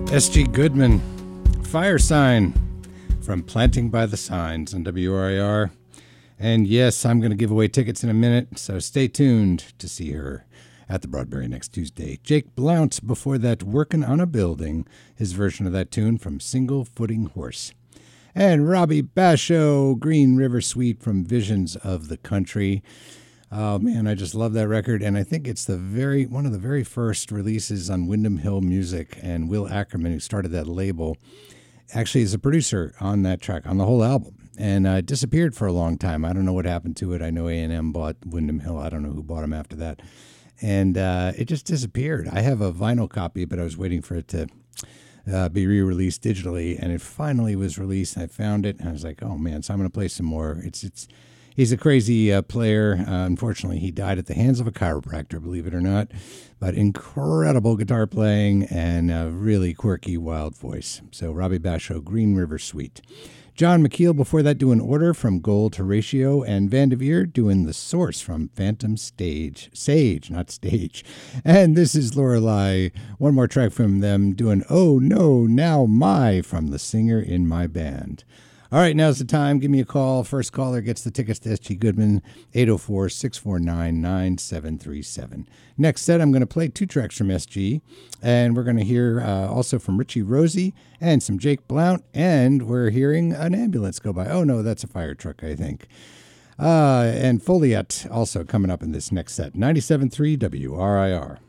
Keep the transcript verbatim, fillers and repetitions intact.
S G Goodman, Fire Sign, from Planting by the Signs on W R I R. And yes, I'm going to give away tickets in a minute, so stay tuned to see her at the Broadberry next Tuesday. Jake Blount, before that, Working on a Building, his version of that tune from Single Footing Horse. And Robbie Basho, Green River Suite from Visions of the Country. Oh man, I just love that record, and I think it's the very one of the very first releases on Windham Hill Music, and Will Ackerman, who started that label, actually is a producer on that track, on the whole album, and uh, disappeared for a long time. I don't know what happened to it. I know A and M bought Windham Hill. I don't know who bought him after that, and uh, it just disappeared. I have a vinyl copy, but I was waiting for it to uh, be re-released digitally, and it finally was released, and I found it, and I was like, oh man, so I'm going to play some more. It's it's He's a crazy uh, player. Uh, unfortunately, he died at the hands of a chiropractor, believe it or not. But incredible guitar playing and a really quirky, wild voice. So Robbie Basho, Green River Suite. John McKeel before that doing Order from Goal to Ratio. And Van Devere doing The Source from Phantom Stage. Sage, not Stage. And this is Lorelei. One more track from them doing Oh No, Now My from The Singer in My Band. All right, now's the time. Give me a call. First caller gets the tickets to S G Goodman, eight oh four, six four nine, nine seven three seven. Next set, I'm going to play two tracks from S G, and we're going to hear uh, also from Richie Rosie and some Jake Blount, and we're hearing an ambulance go by. Oh, no, that's a fire truck, I think. Uh, and Foliette also coming up in this next set. ninety-seven point three W R I R.